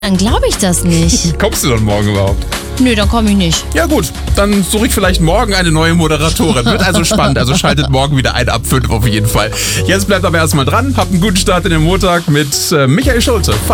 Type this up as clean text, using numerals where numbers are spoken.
Dann glaube ich das nicht. Kommst du dann morgen überhaupt? Nö, dann komme ich nicht. Ja gut, dann suche ich vielleicht morgen eine neue Moderatorin. Wird also spannend, also schaltet morgen wieder ein ab 5 auf jeden Fall. Jetzt bleibt aber erstmal dran, habt einen guten Start in den Montag mit Michael Schulte.